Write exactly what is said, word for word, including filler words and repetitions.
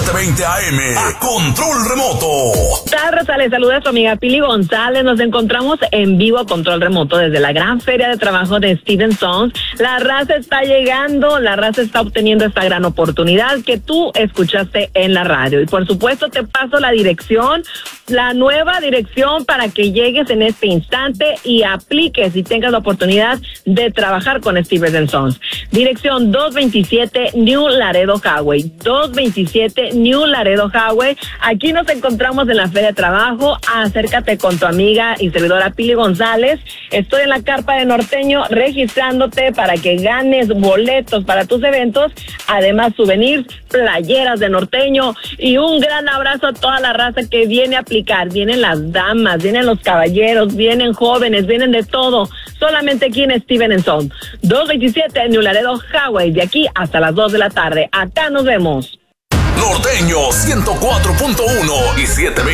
setecientos veinte A M, a control remoto. Raza, les saluda su amiga Pili González. Nos encontramos en vivo a control remoto desde la gran feria de trabajo de Steven Sons. La raza está llegando, la raza está obteniendo esta gran oportunidad que tú escuchaste en la radio. Y por supuesto te paso la dirección, la nueva dirección para que llegues en este instante y apliques y tengas la oportunidad de trabajar con Steven Sons. Dirección doscientos veintisiete New Laredo Highway, doscientos veintisiete New Laredo Highway. Aquí nos encontramos en la feria de trabajo. Acércate con tu amiga y servidora Pili González. Estoy en la carpa de Norteño registrándote para que ganes boletos para tus eventos, además souvenirs, playeras de Norteño y un gran abrazo a toda la raza que viene a aplicar. Vienen las damas, vienen los caballeros, vienen jóvenes, vienen de todo. Solamente aquí en Steven Sons, doscientos veintisiete New Laredo Highway, de aquí hasta las dos de la tarde. Acá nos vemos. Norteño ciento cuatro punto uno y setecientos veinte